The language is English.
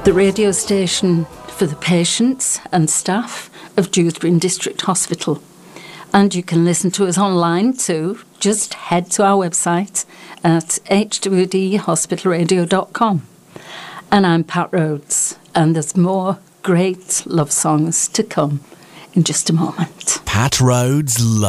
the radio station for the patients and staff of Dewsbury District Hospital. And you can listen to us online too. Just head to our website at hwdhospitalradio.com. And I'm Pat Rhodes, and there's more great love songs to come in just a moment. Pat Rhodes Love.